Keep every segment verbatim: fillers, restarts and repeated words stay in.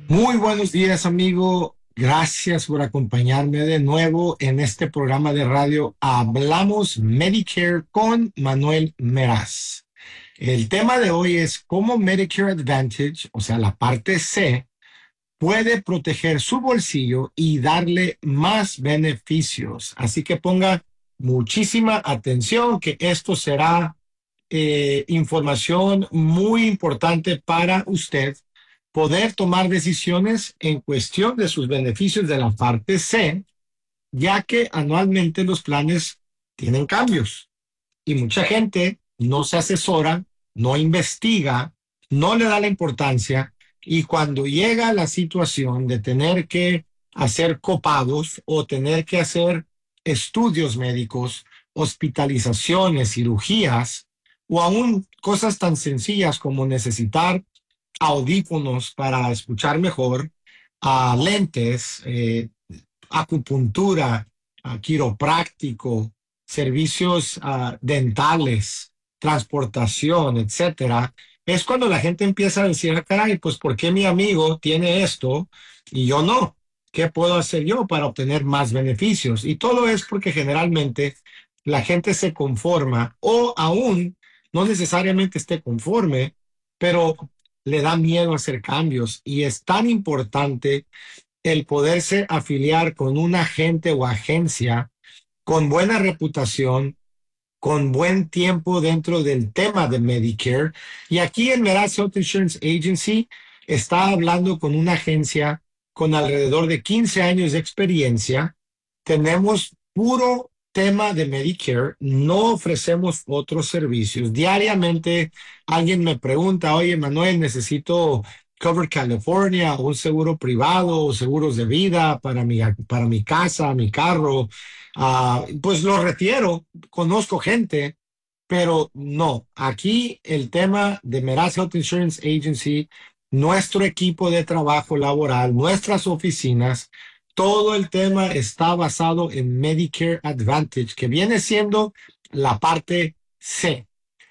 Muy buenos días, amigo. Gracias por acompañarme de nuevo en este programa de radio Hablamos Medicare con Manuel Meraz. El tema de hoy es cómo Medicare Advantage, o sea, la parte C, puede proteger su bolsillo y darle más beneficios. Así que ponga muchísima atención que esto será eh, información muy importante para usted poder tomar decisiones en cuestión de sus beneficios de la parte C, ya que anualmente los planes tienen cambios y mucha gente no se asesora, no investiga, no le da la importancia y cuando llega la situación de tener que hacer copagos o tener que hacer estudios médicos, hospitalizaciones, cirugías o aún cosas tan sencillas como necesitar audífonos para escuchar mejor, a lentes, eh, acupuntura, a quiropráctico, servicios ah, dentales, transportación, etcétera, es cuando la gente empieza a decir, ah, caray, pues ¿por qué mi amigo tiene esto y yo no? ¿Qué puedo hacer yo para obtener más beneficios? Y todo es porque generalmente la gente se conforma o aún no necesariamente esté conforme, pero le da miedo hacer cambios y es tan importante el poderse afiliar con un agente o agencia con buena reputación, con buen tiempo dentro del tema de Medicare. Y aquí en Meraz Health Insurance Agency está hablando con una agencia con alrededor de quince años de experiencia. Tenemos puro tema de Medicare, no ofrecemos otros servicios. Diariamente alguien me pregunta, oye, Manuel, necesito Cover California, o un seguro privado o seguros de vida para mi, para mi casa, mi carro. Ah, pues lo refiero, conozco gente, pero no. Aquí el tema de Meraz Health Insurance Agency, nuestro equipo de trabajo laboral, nuestras oficinas, todo el tema está basado en Medicare Advantage, que viene siendo la parte C.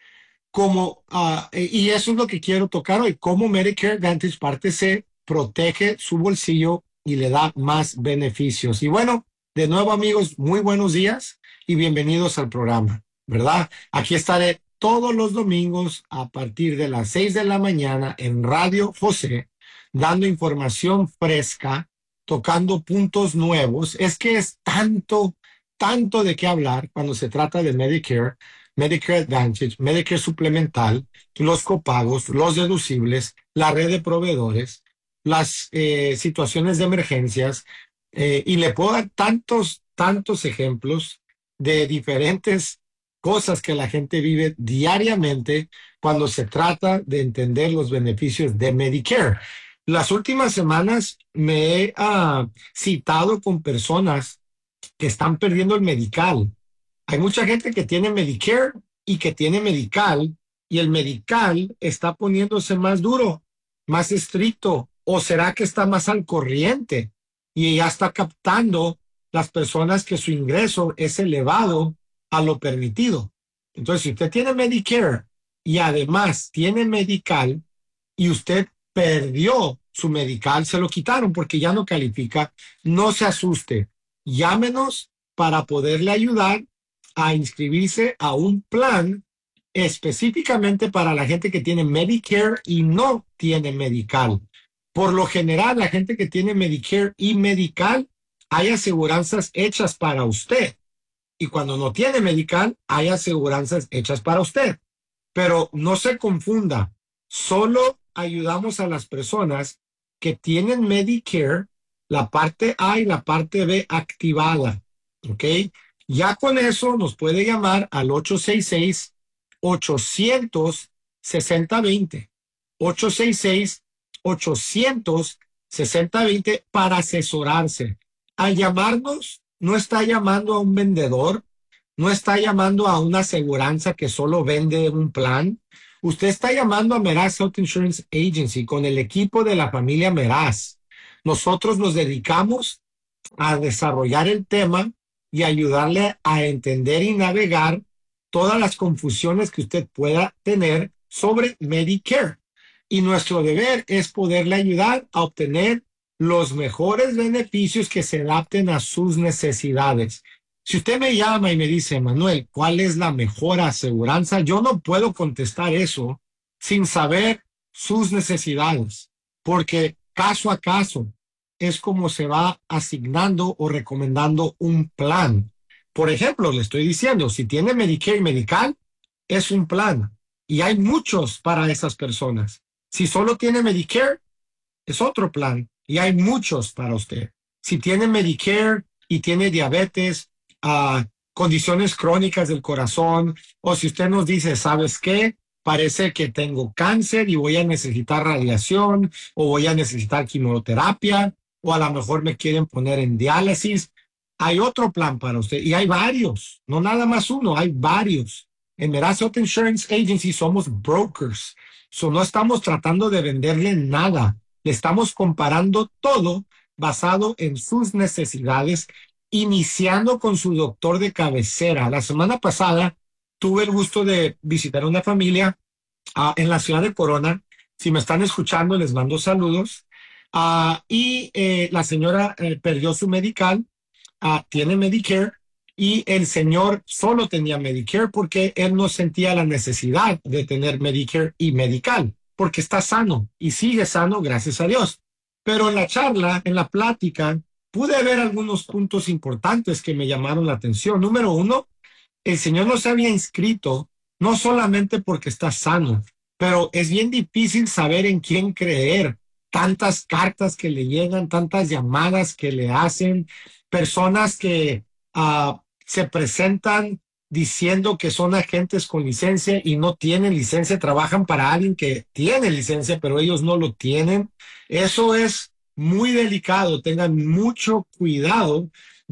Como, ah, y eso es lo que quiero tocar hoy, cómo Medicare Advantage parte C protege su bolsillo y le da más beneficios. Y bueno, de nuevo amigos, muy buenos días y bienvenidos al programa, ¿verdad? Aquí estaré todos los domingos a partir de las seis de la mañana en Radio José, dando información fresca, tocando puntos nuevos. Es que es tanto, tanto de qué hablar cuando se trata de Medicare. Medicare Advantage, Medicare suplemental, los copagos, los deducibles, la red de proveedores, las eh, situaciones de emergencias, eh, y le puedo dar tantos, tantos ejemplos de diferentes cosas que la gente vive diariamente cuando se trata de entender los beneficios de Medicare. Las últimas semanas me he uh, citado con personas que están perdiendo el medical. Hay mucha gente que tiene Medicare y que tiene Medical, y el Medical está poniéndose más duro, más estricto, o será que está más al corriente y ya está captando las personas que su ingreso es elevado a lo permitido. Entonces, si usted tiene Medicare y además tiene Medical y usted perdió su Medical, se lo quitaron porque ya no califica, no se asuste. Llámenos para poderle ayudar a inscribirse a un plan específicamente para la gente que tiene Medicare y no tiene Medical. Por lo general, la gente que tiene Medicare y Medical, hay aseguranzas hechas para usted. Y cuando no tiene Medical, hay aseguranzas hechas para usted. Pero no se confunda, solo ayudamos a las personas que tienen Medicare, la parte A y la parte B activada, ¿ok? Ya con eso nos puede llamar al ocho seis seis, ochocientos, sesenta veinte. ocho seis seis, ochocientos, sesenta veinte para asesorarse. Al llamarnos, no está llamando a un vendedor, no está llamando a una aseguranza que solo vende un plan. Usted está llamando a Meraz Health Insurance Agency con el equipo de la familia Meraz. Nosotros nos dedicamos a desarrollar el tema y ayudarle a entender y navegar todas las confusiones que usted pueda tener sobre Medicare. y nuestro deber es poderle ayudar a obtener los mejores beneficios que se adapten a sus necesidades. Si usted me llama y me dice, Manuel, ¿cuál es la mejor aseguranza? Yo no puedo contestar eso sin saber sus necesidades, porque caso a caso es como se va asignando o recomendando un plan. Por ejemplo, le estoy diciendo, si tiene Medicare y Medical, es un plan y hay muchos para esas personas. Si solo tiene Medicare, es otro plan y hay muchos para usted. Si tiene Medicare y tiene diabetes, uh, condiciones crónicas del corazón, o si usted nos dice, ¿sabes qué? Parece que tengo cáncer y voy a necesitar radiación o voy a necesitar quimioterapia o a lo mejor me quieren poner en diálisis. Hay otro plan para usted y hay varios, no nada más uno, hay varios. En Meraz Health Insurance Agency somos brokers, so no estamos tratando de venderle nada, le estamos comparando todo basado en sus necesidades, iniciando con su doctor de cabecera. La semana pasada tuve el gusto de visitar una familia uh, en la ciudad de Corona. Si me están escuchando, les mando saludos. Uh, y eh, la señora eh, perdió su medical, uh, tiene Medicare, y el señor solo tenía Medicare porque él no sentía la necesidad de tener Medicare y Medical, porque está sano y sigue sano, gracias a Dios. Pero en la charla, en la plática, pude ver algunos puntos importantes que me llamaron la atención. Número uno, el señor no se había inscrito, no solamente porque está sano, pero es bien difícil saber en quién creer. Tantas cartas que le llegan, tantas llamadas que le hacen, personas que uh, se presentan diciendo que son agentes con licencia y no tienen licencia, trabajan para alguien que tiene licencia, pero ellos no lo tienen. Eso es muy delicado. Tengan mucho cuidado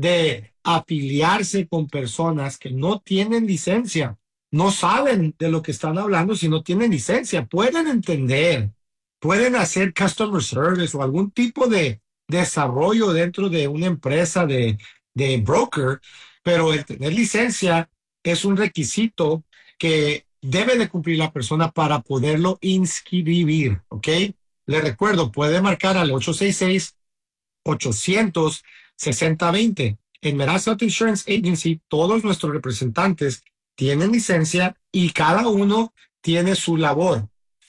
de afiliarse con personas que no tienen licencia, no saben de lo que están hablando si no tienen licencia. Pueden entender, pueden hacer customer service o algún tipo de desarrollo dentro de una empresa de, de broker, pero el tener licencia es un requisito que debe de cumplir la persona para poderlo inscribir, ¿ok? Le recuerdo, puede marcar al ocho seis seis, ochocientos, sesenta veinte. En Meraz Health Insurance Agency, todos nuestros representantes tienen licencia y cada uno tiene su labor,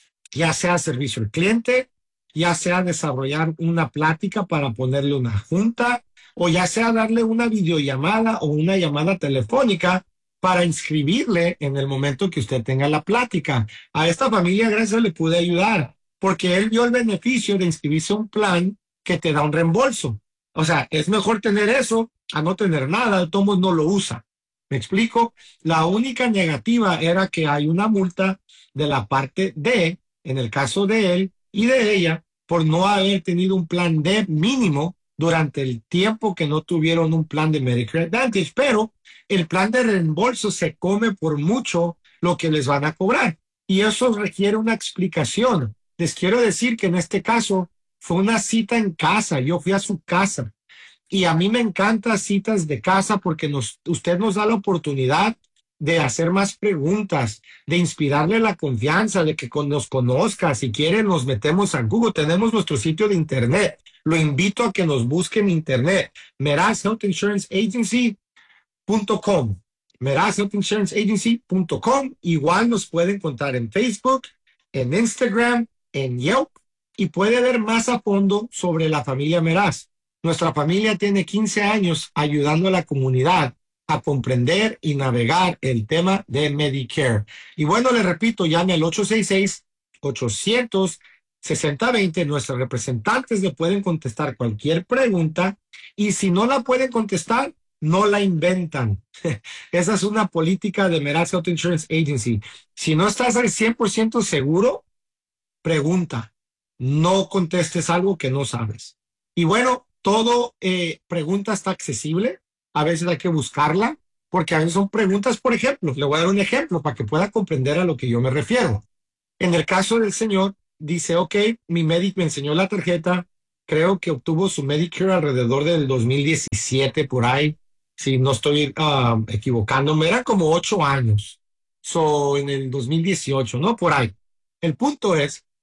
ya sea servicio al cliente, ya sea desarrollar una plática para ponerle una junta, o ya sea darle una videollamada o una llamada telefónica para inscribirle en el momento que usted tenga la plática. A esta familia, gracias, le pude ayudar, porque él vio el beneficio de inscribirse a un plan que te da un reembolso. O sea, es mejor tener eso a no tener nada, el tomo no lo usa. ¿Me explico? La única negativa era que hay una multa de la parte D, en el caso de él y de ella, por no haber tenido un plan D mínimo durante el tiempo que no tuvieron un plan de Medicare Advantage, pero el plan de reembolso se come por mucho lo que les van a cobrar y eso requiere una explicación. Les quiero decir que en este caso fue una cita en casa, yo fui a su casa y a mí me encantan citas de casa porque nos, usted nos da la oportunidad de hacer más preguntas, de inspirarle la confianza, de que nos conozca. Si quieren, nos metemos a Google. Tenemos nuestro sitio de internet. Lo invito a que nos busquen en internet. Meraz Health Insurance Agency punto com. Meraz Health Insurance Agency punto com. Igual nos pueden encontrar en Facebook, en Instagram, en Yelp y puede ver más a fondo sobre la familia Meraz. Nuestra familia tiene quince años ayudando a la comunidad a comprender y navegar el tema de Medicare. Y bueno, le repito, llame al ocho seis seis, ochocientos, sesenta veinte. Nuestros representantes le pueden contestar cualquier pregunta y si no la pueden contestar, no la inventan. Esa es una política de Meraz Health Insurance Agency. Si no estás al cien por ciento seguro, pregunta. No contestes algo que no sabes. Y bueno, todo eh, pregunta está accesible. A veces hay que buscarla, porque a veces son preguntas, por ejemplo, le voy a dar un ejemplo para que pueda comprender a lo que yo me refiero. En el caso del señor, dice, ok, mi médico me enseñó la tarjeta, creo que obtuvo su Medicare alrededor del dos mil diecisiete, por ahí, si no estoy uh, equivocándome, eran como ocho años, so, en el dos mil dieciocho, ¿no? Por ahí. El punto es,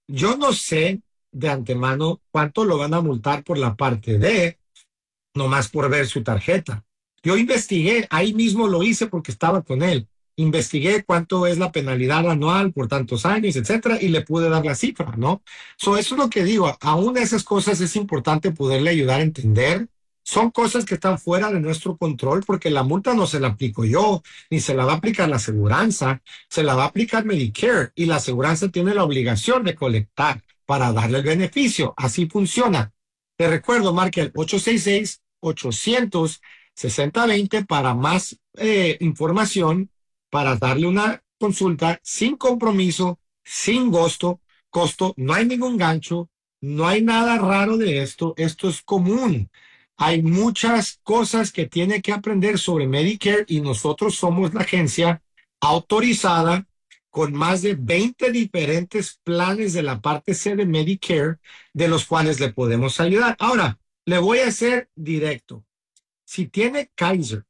Yo no sé de antemano cuánto lo van a multar por la parte de, nomás por ver su tarjeta. Yo investigué, ahí mismo lo hice porque estaba con él. Investigué cuánto es la penalidad anual por tantos años, etcétera, y le pude dar la cifra, ¿no? So, eso es lo que digo. Aún esas cosas es importante poderle ayudar a entender. Son cosas que están fuera de nuestro control porque la multa no se la aplico yo, ni se la va a aplicar la aseguranza, se la va a aplicar Medicare y la aseguranza tiene la obligación de colectar para darle el beneficio. Así funciona. Te recuerdo, marque el ocho seis seis, ochocientos, sesenta veinte para más eh, información, para darle una consulta sin compromiso, sin costo, costo, no hay ningún gancho, no hay nada raro de esto, esto es común. Hay muchas cosas que tiene que aprender sobre Medicare y nosotros somos la agencia autorizada con más de veinte diferentes planes de la parte C de Medicare de los cuales le podemos ayudar. Ahora, le voy a ser directo. Si tiene Kaiser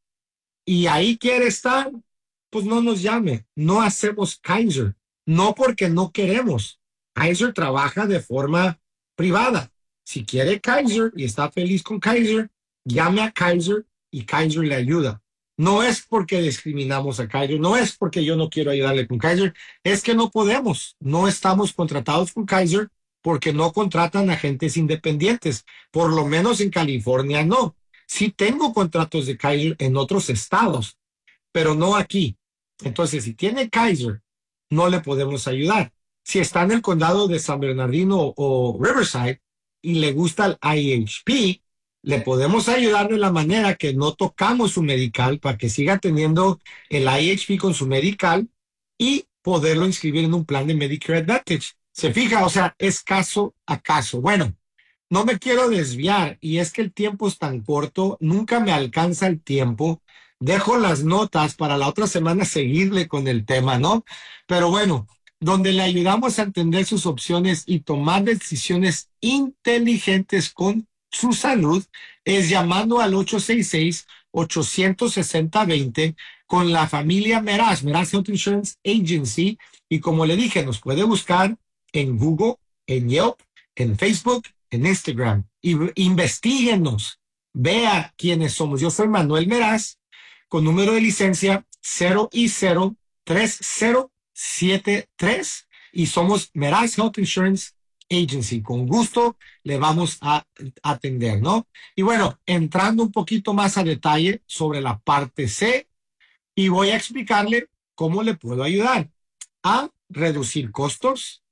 y ahí quiere estar, pues no nos llame. No hacemos Kaiser. No porque no queremos. Kaiser trabaja de forma privada. Si quiere Kaiser y está feliz con Kaiser, llame a Kaiser y Kaiser le ayuda. No es porque discriminamos a Kaiser, no es porque yo no quiero ayudarle con Kaiser, es que no podemos. No estamos contratados con Kaiser porque no contratan agentes independientes. Por lo menos en California no. Sí tengo contratos de Kaiser en otros estados, pero no aquí. Entonces, si tiene Kaiser, no le podemos ayudar. Si está en el condado de San Bernardino o Riverside y le gusta el I H P, le podemos ayudar de la manera que no tocamos su medical para que siga teniendo el I H P con su medical y poderlo inscribir en un plan de Medicare Advantage. Se fija, o sea, es caso a caso. Bueno, no me quiero desviar y es que el tiempo es tan corto, nunca me alcanza el tiempo. Dejo las notas para la otra semana seguirle con el tema, ¿no? Pero bueno, donde le ayudamos a entender sus opciones y tomar decisiones inteligentes con su salud es llamando al ocho seis seis, ocho seis cero, veinte con la familia Meraz, Meraz Health Insurance Agency. Y como le dije, nos puede buscar en Google, en Yelp, en Facebook, en Instagram. Y investiguenos, vea quiénes somos. Yo soy Manuel Meraz, con número de licencia cero y cero tres cero siete tres y somos Meraz Health Insurance Agency. Con gusto le vamos a atender, ¿no? Y bueno, entrando un poquito más a detalle sobre la parte C, y voy a explicarle cómo le puedo ayudar a reducir costos,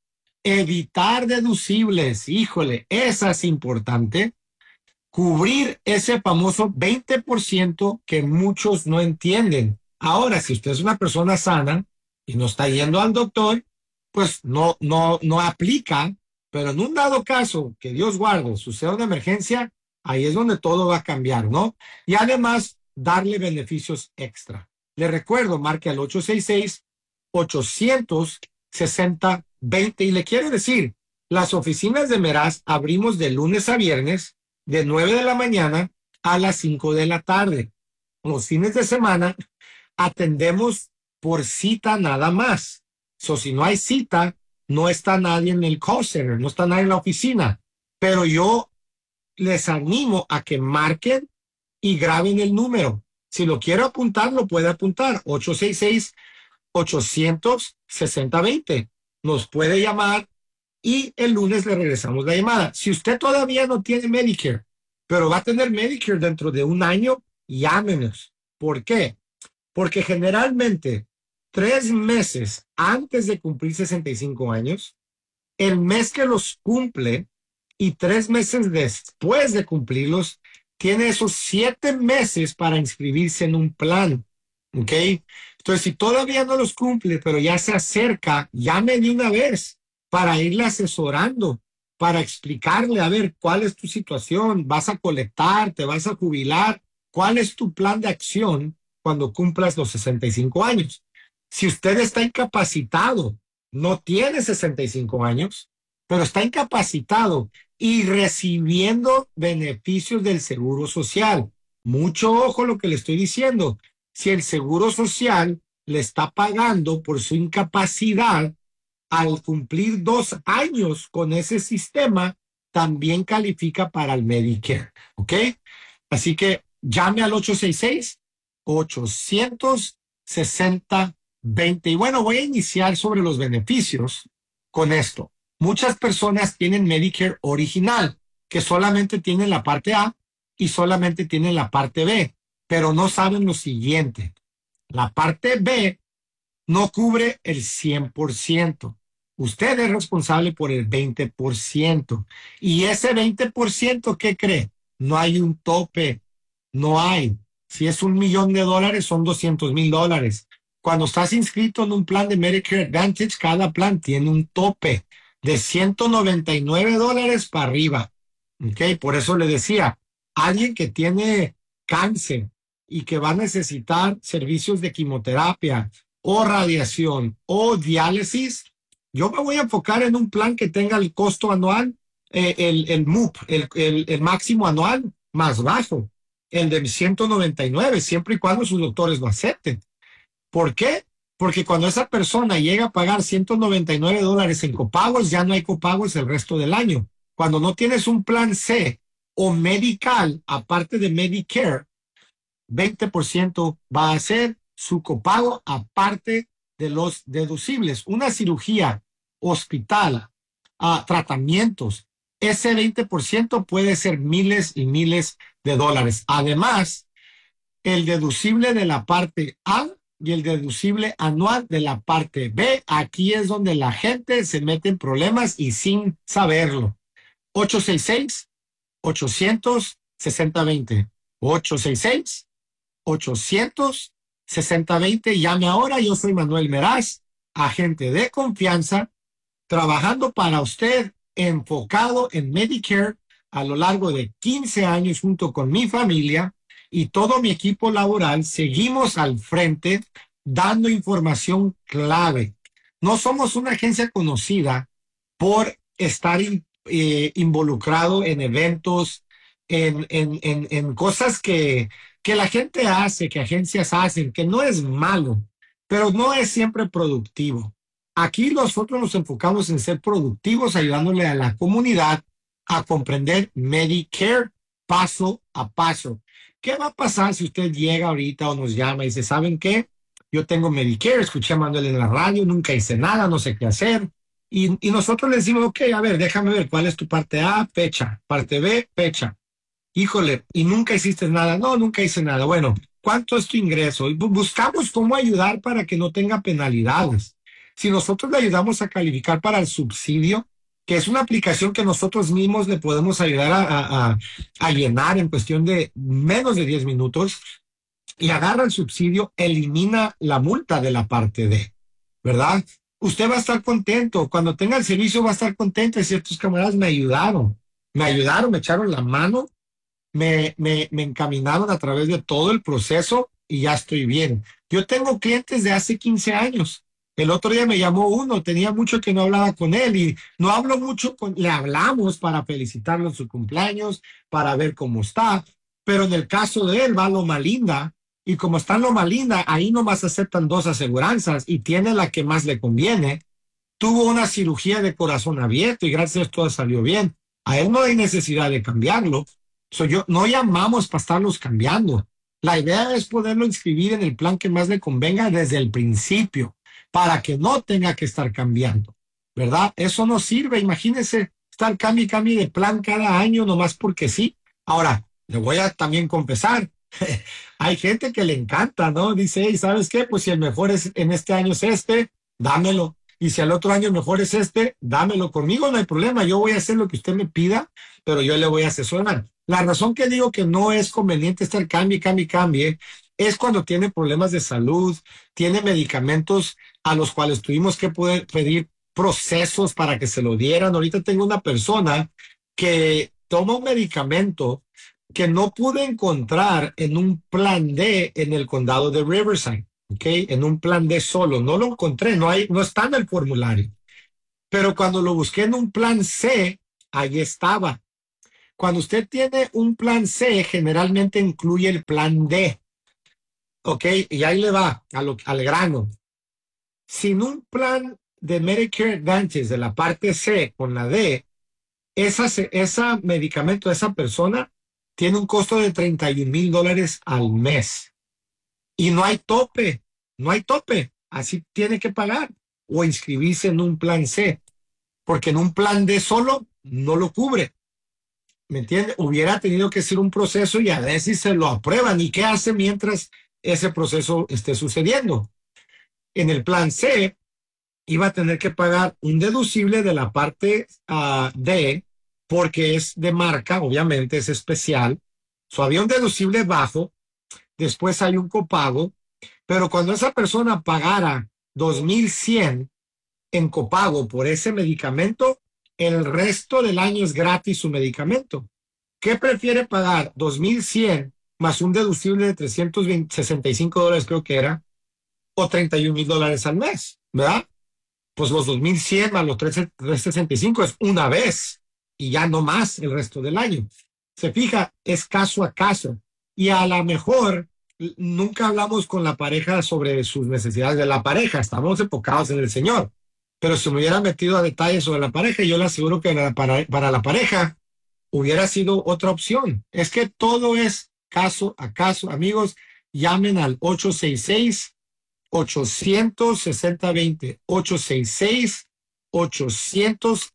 evitar deducibles. Híjole, esa es importante. Cubrir ese famoso veinte por ciento que muchos no entienden. Ahora, si usted es una persona sana y no está yendo al doctor, pues no, no, no aplica, pero en un dado caso, que Dios guarde, suceda una emergencia, ahí es donde todo va a cambiar, ¿no? Y además, darle beneficios extra. Le recuerdo, marque al ocho seis seis, ochocientos, sesenta, veinte y le quiero decir, las oficinas de Meraz abrimos de lunes a viernes de nueve de la mañana a las cinco de la tarde. Los fines de semana atendemos por cita nada más. So, si no hay cita, no está nadie en el call center, no está nadie en la oficina. Pero yo les animo a que marquen y graben el número. Si lo quiero apuntar, lo puede apuntar. ocho seis seis, ochocientos, sesenta, veinte. Nos puede llamar y el lunes le regresamos la llamada. Si usted todavía no tiene Medicare, pero va a tener Medicare dentro de un año, llámenos. ¿Por qué? Porque generalmente tres meses antes de cumplir sesenta y cinco años, el mes que los cumple y tres meses después de cumplirlos, tiene esos siete meses para inscribirse en un plan. ¿Ok? Entonces, si todavía no los cumple, pero ya se acerca, llame de una vez para irle asesorando, para explicarle, a ver, cuál es tu situación, vas a colectar, te vas a jubilar, cuál es tu plan de acción cuando cumplas los sesenta y cinco años. Si usted está incapacitado, no tiene sesenta y cinco años, pero está incapacitado y recibiendo beneficios del Seguro Social. Mucho ojo lo que le estoy diciendo. Si el Seguro Social le está pagando por su incapacidad, al cumplir dos años con ese sistema, también califica para el Medicare, ¿ok? Así que llame al ocho seis seis, ocho seis cero, dos cero Y bueno, voy a iniciar sobre los beneficios con esto. Muchas personas tienen Medicare original, que solamente tienen la parte A y solamente tienen la parte B, pero no saben lo siguiente. La parte B no cubre el cien por ciento. Usted es responsable por el veinte por ciento. Y ese veinte por ciento, ¿qué cree? No hay un tope. No hay. Si es un millón de dólares, son doscientos mil dólares. Cuando estás inscrito en un plan de Medicare Advantage, cada plan tiene un tope de ciento noventa y nueve dólares para arriba. ¿Ok? Por eso le decía, alguien que tiene cáncer y que va a necesitar servicios de quimioterapia, o radiación o diálisis, yo me voy a enfocar en un plan que tenga el costo anual, eh, el, el M U P, el, el, el máximo anual más bajo, el de ciento noventa y nueve, siempre y cuando sus doctores lo acepten. ¿Por qué? Porque cuando esa persona llega a pagar ciento noventa y nueve dólares en copagos, ya no hay copagos el resto del año. Cuando no tienes un plan C o medical, aparte de Medicare, veinte por ciento va a ser su copago aparte de los deducibles. Una cirugía, hospital, uh, tratamientos, ese veinte por ciento puede ser miles y miles de dólares. Además, el deducible de la parte A y el deducible anual de la parte B, aquí es donde la gente se mete en problemas y sin saberlo. ocho seis seis, ochocientos, sesenta veinte. ocho seis seis, ochocientos, sesenta veinte. Llame ahora. Yo soy Manuel Meraz, agente de confianza, trabajando para usted, enfocado en Medicare a lo largo de quince años junto con mi familia y todo mi equipo laboral. Seguimos al frente dando información clave. No somos una agencia conocida por estar eh, involucrado en eventos, en, en, en, en cosas que, que la gente hace, que agencias hacen, que no es malo, pero no es siempre productivo. Aquí nosotros nos enfocamos en ser productivos, ayudándole a la comunidad a comprender Medicare paso a paso. ¿Qué va a pasar si usted llega ahorita o nos llama y dice, ¿saben qué? Yo tengo Medicare, escuché a Manuel en la radio, nunca hice nada, no sé qué hacer. Y, y nosotros le decimos, ok, a ver, déjame ver cuál es tu parte A, fecha, parte B, fecha. Híjole, y nunca hiciste nada. No, nunca hice nada. Bueno, ¿cuánto es tu ingreso? Y buscamos cómo ayudar para que no tenga penalidades. Si nosotros le ayudamos a calificar para el subsidio, que es una aplicación que nosotros mismos le podemos ayudar a, a, a llenar en cuestión de menos de diez minutos, y agarra el subsidio, elimina la multa de la parte D, ¿verdad? Usted va a estar contento. Cuando tenga el servicio va a estar contento. Y ciertos camaradas me ayudaron, me ayudaron, me echaron la mano, me, me, me encaminaron a través de todo el proceso y ya estoy bien. Yo tengo clientes de hace quince años. El otro día me llamó uno, tenía mucho que no hablaba con él y no hablo mucho con, le hablamos para felicitarlo en su cumpleaños, para ver cómo está, pero en el caso de él va Loma Linda y como está en Loma Linda, ahí nomás aceptan dos aseguranzas y tiene la que más le conviene. Tuvo una cirugía de corazón abierto y gracias a Dios todo salió bien. A él no hay necesidad de cambiarlo. So, yo, no llamamos para estarlos cambiando. La idea es poderlo inscribir en el plan que más le convenga desde el principio, para que no tenga que estar cambiando, ¿verdad? Eso no sirve. Imagínese estar cambio y cambio de plan cada año nomás porque sí. Ahora, le voy a también confesar, hay gente que le encanta, ¿no? Dice, hey, ¿sabes qué? Pues si el mejor es, en este año es este, dámelo. Y si al otro año mejor es este, dámelo. Conmigo no hay problema. Yo voy a hacer lo que usted me pida, pero yo le voy a asesorar. La razón que digo que no es conveniente estar cambie, cambie, cambie, es cuando tiene problemas de salud, tiene medicamentos a los cuales tuvimos que poder pedir procesos para que se lo dieran. Ahorita tengo una persona que toma un medicamento que no pude encontrar en un plan D en el condado de Riverside. Okay, en un plan D solo, no lo encontré, no hay, no está en el formulario. Pero cuando lo busqué en un plan C, ahí estaba. Cuando usted tiene un plan C, generalmente incluye el plan D. Ok, y ahí le va a lo, al grano. Sin un plan de Medicare Advantage, de la parte C con la D, esa, esa medicamento de esa persona tiene un costo de treinta y un mil dólares al mes. Y no hay tope, no hay tope. Así tiene que pagar o inscribirse en un plan C, porque en un plan D solo no lo cubre. ¿Me entiende? Hubiera tenido que ser un proceso y a veces se lo aprueban. ¿Y qué hace mientras ese proceso esté sucediendo? En el plan C iba a tener que pagar un deducible de la parte uh, D, porque es de marca, obviamente es especial. So, había un deducible bajo, después hay un copago, pero cuando esa persona pagara dos mil cien en copago por ese medicamento, el resto del año es gratis su medicamento. ¿Qué prefiere pagar? dos mil cien más un deducible de trescientos sesenta y cinco dólares, creo que era, o treinta y un mil dólares al mes, ¿verdad? Pues los dos mil cien más los trescientos sesenta y cinco es una vez y ya no más el resto del año. Se fija, es caso a caso. Y a lo mejor nunca hablamos con la pareja sobre sus necesidades de la pareja, estamos enfocados en el Señor. Pero si me hubiera metido a detalles sobre la pareja, yo le aseguro que para, para la pareja hubiera sido otra opción. Es que todo es caso a caso. Amigos, llamen al ocho seis seis, ocho seis seis, dos cero, ocho seis seis, ocho seis seis, dos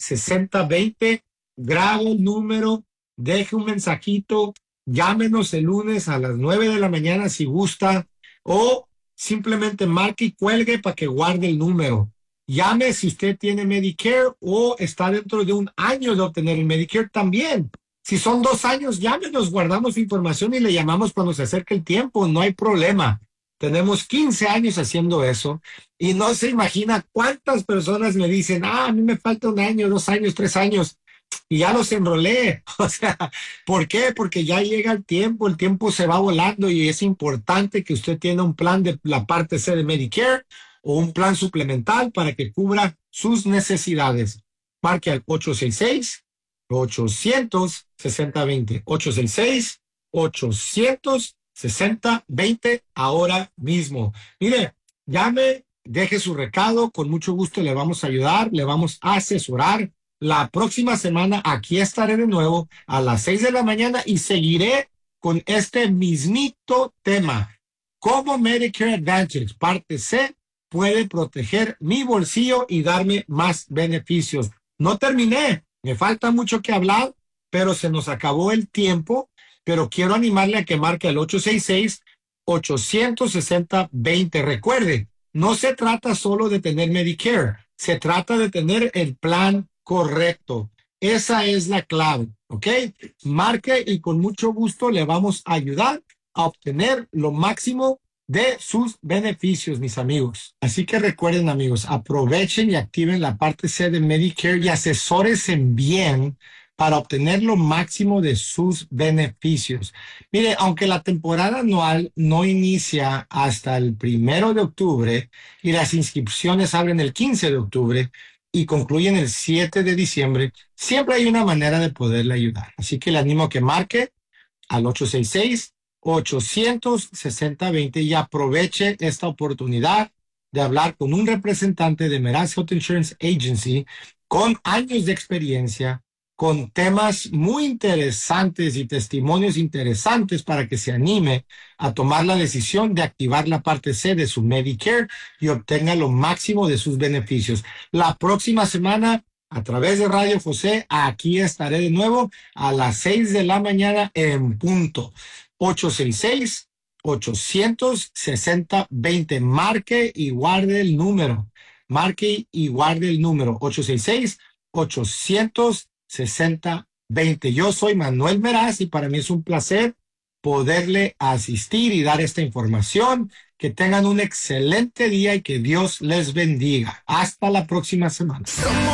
cero. Graba el número, deje un mensajito, llámenos el lunes a las nueve de la mañana si gusta, o simplemente marque y cuelgue para que guarde el número. Llame si usted tiene Medicare o está dentro de un año de obtener el Medicare también. Si son dos años, llámenos, guardamos información y le llamamos cuando se acerque el tiempo, no hay problema. Tenemos quince años haciendo eso y no se imagina cuántas personas me dicen, ah, a mí me falta un año, dos años, tres años y ya los enrolé. O sea, ¿por qué? Porque ya llega el tiempo, el tiempo se va volando y es importante que usted tenga un plan de la parte C de Medicare o un plan suplemental para que cubra sus necesidades. Marque al ocho seis seis, ocho cero cero, seis cero dos cero, ocho seis seis, ocho cero cero, seis cero dos cero ahora mismo. Mire, llame, deje su recado, con mucho gusto le vamos a ayudar, le vamos a asesorar. La próxima semana aquí estaré de nuevo a las seis de la mañana y seguiré con este mismito tema. ¿Cómo Medicare Advantage, parte C, puede proteger mi bolsillo y darme más beneficios? No terminé, me falta mucho que hablar, pero se nos acabó el tiempo, pero quiero animarle a que marque el ocho seis seis, ocho cero cero, seis cero dos cero. Recuerde, no se trata solo de tener Medicare, se trata de tener el plan correcto. Esa es la clave, ¿ok? Marque y con mucho gusto le vamos a ayudar a obtener lo máximo de sus beneficios, mis amigos. Así que recuerden, amigos, aprovechen y activen la parte C de Medicare y asesórense bien para obtener lo máximo de sus beneficios. Mire, aunque la temporada anual no inicia hasta el primero de octubre y las inscripciones abren el quince de octubre y concluyen el siete de diciembre, siempre hay una manera de poderle ayudar. Así que le animo a que marque al ocho seis seis, ocho cero cero, seis cero dos cero y aproveche esta oportunidad de hablar con un representante de Meraz Health Insurance Agency con años de experiencia, con temas muy interesantes y testimonios interesantes para que se anime a tomar la decisión de activar la parte C de su Medicare y obtenga lo máximo de sus beneficios. La próxima semana, a través de Radio José, aquí estaré de nuevo a las seis de la mañana en punto. ocho seis seis, ocho cero cero, seis cero dos cero. Marque y guarde el número. Marque y guarde el número. ocho seis seis, ocho cero cero, seis cero dos cero. Yo soy Manuel Meraz y para mí es un placer poderle asistir y dar esta información. Que tengan un excelente día y que Dios les bendiga. Hasta la próxima semana.